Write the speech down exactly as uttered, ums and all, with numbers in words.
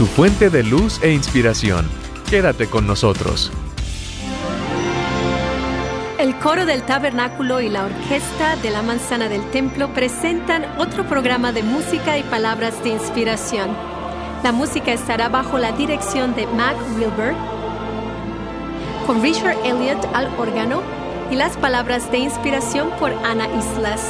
tu fuente de luz e inspiración. Quédate con nosotros. El coro del tabernáculo y la orquesta de la manzana del templo presentan otro programa de música y palabras de inspiración. La música estará bajo la dirección de Mac Wilber, con Richard Elliott al órgano y las palabras de inspiración por Ana Islas.